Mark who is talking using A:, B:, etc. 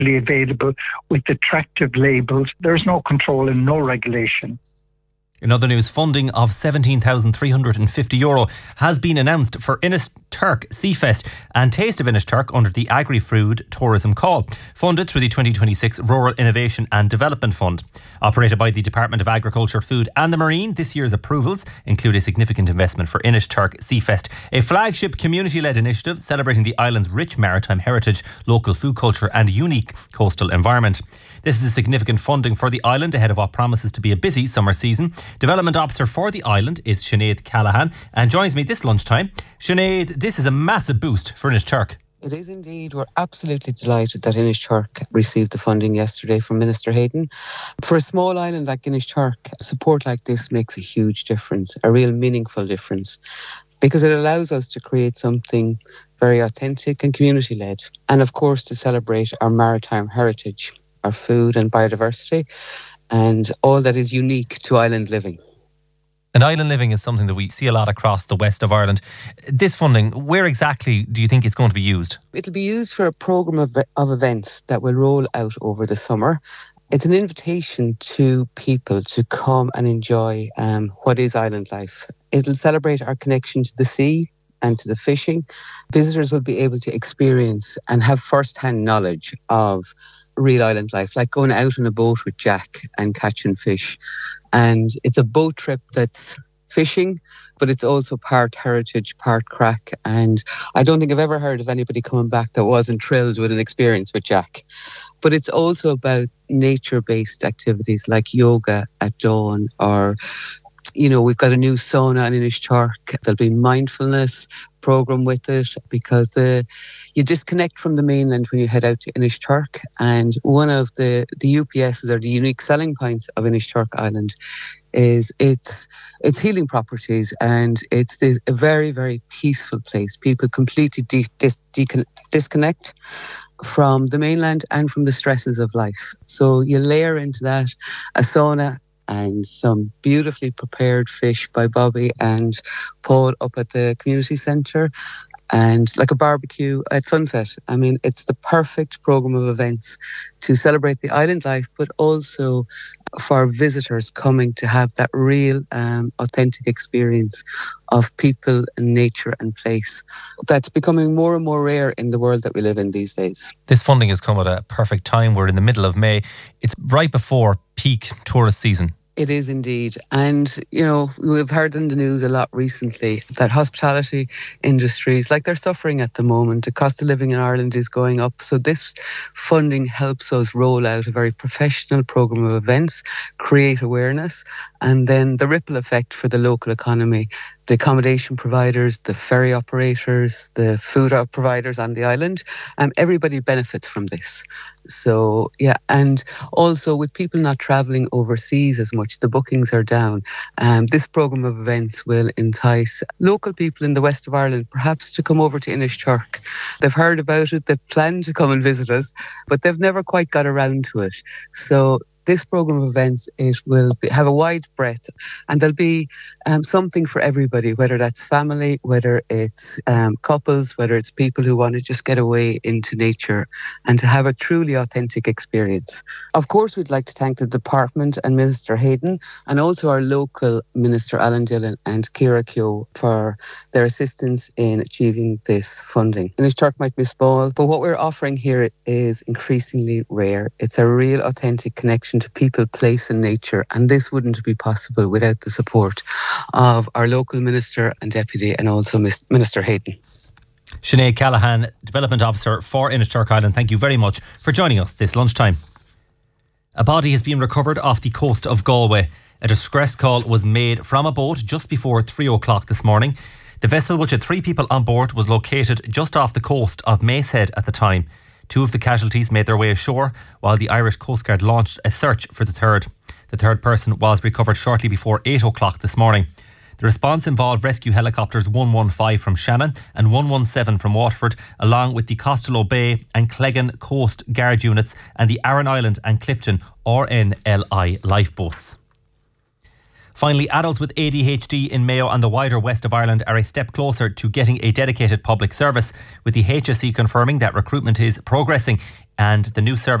A: available with attractive labels. There's no control and no regulation.
B: In other news, funding of €17,350 has been announced for Innisturk Seafest and Taste of Innisturk under the Agri-Food Tourism Call, funded through the 2026 Rural Innovation and Development Fund. Operated by the Department of Agriculture, Food and the Marine, this year's approvals include a significant investment for Innisturk Seafest, a flagship community-led initiative celebrating the island's rich maritime heritage, local food culture and unique coastal environment. This is significant funding for the island ahead of what promises to be a busy summer season. Development Officer for the island is Sinead Callahan and joins me this lunchtime. Sinead, this is a massive boost for Innisturk.
C: It is indeed. We're absolutely delighted that Innisturk received the funding yesterday from Minister Hayden. For a small island like Innisturk, support like this makes a huge difference, a real meaningful difference, because it allows us to create something very authentic and community-led, and of course to celebrate our maritime heritage, our food and biodiversity, and all that is unique to island living.
B: And island living is something that we see a lot across the west of Ireland. This funding, where exactly do you think it's going to be used?
C: It'll be used for a programme of events that will roll out over the summer. It's an invitation to people to come and enjoy what is island life. It'll celebrate our connection to the sea and to the fishing. Visitors will be able to experience and have first-hand knowledge of real island life, like going out on a boat with Jack and catching fish. And it's a boat trip that's fishing, but it's also part heritage, part crack. And I don't think I've ever heard of anybody coming back that wasn't thrilled with an experience with Jack. But it's also about nature-based activities like yoga at dawn, or we've got a new sauna in Innisturk. There'll be mindfulness program with it, because you disconnect from the mainland when you head out to Innisturk. And one of the UPSs, or the unique selling points of Innisturk Island, is its healing properties, and it's a very, very peaceful place. People completely disconnect from the mainland and from the stresses of life. So you layer into that a sauna and some beautifully prepared fish by Bobby and Paul up at the community centre, and like a barbecue at sunset. I mean, it's the perfect programme of events to celebrate the island life, but also for visitors coming to have that real, authentic experience of people and nature and place. That's becoming more and more rare in the world that we live in these days.
B: This funding has come at a perfect time. We're in the middle of May. It's right before peak tourist season.
C: It is indeed. And, we've heard in the news a lot recently that hospitality industries, they're suffering at the moment. The cost of living in Ireland is going up. So this funding helps us roll out a very professional programme of events, create awareness, and then the ripple effect for the local economy, the accommodation providers, the ferry operators, the food providers on the island, everybody benefits from this. So, yeah, and also with people not travelling overseas as much, the bookings are down. This programme of events will entice local people in the west of Ireland perhaps to come over to Innisturk. They've heard about it, they've planned to come and visit us, but they've never quite got around to it. So this programme of events, it will have a wide breadth, and there'll be something for everybody, whether that's family, whether it's couples, whether it's people who want to just get away into nature and to have a truly authentic experience. Of course, we'd like to thank the department and Minister Hayden, and also our local Minister Alan Dillon and Ciara Keogh for their assistance in achieving this funding. Innisturk might be small, but what we're offering here is increasingly rare. It's a real authentic connection to people, place and nature, and this wouldn't be possible without the support of our local Minister and Deputy, and also Minister Hayden.
B: Sinead Callahan, Development Officer for Innisturk Island, thank you very much for joining us this lunchtime. A body has been recovered off the coast of Galway. A distress call was made from a boat just before 3 o'clock this morning. The vessel, which had 3 people on board, was located just off the coast of Macehead at the time. 2 of the casualties made their way ashore, while the Irish Coast Guard launched a search for the third. The third person was recovered shortly before 8 o'clock this morning. The response involved rescue helicopters 115 from Shannon and 117 from Waterford, along with the Costello Bay and Cleggan Coast Guard units and the Arran Island and Clifton RNLI lifeboats. Finally, adults with ADHD in Mayo and the wider west of Ireland are a step closer to getting a dedicated public service, with the HSE confirming that recruitment is progressing and the new service